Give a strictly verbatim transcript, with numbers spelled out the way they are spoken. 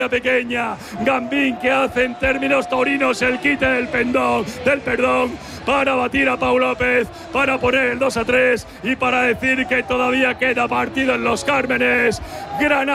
pequeña, Gambín que hace en términos taurinos el quite del pendón, del perdón, para batir a Pau López, para poner el dos a tres y para decir que todavía queda partido en Los Cármenes. Granada